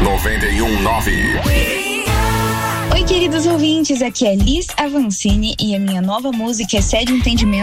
91.9. Oi, queridos ouvintes, aqui é Liz Avancini e a minha nova música é Cede um Entendimento.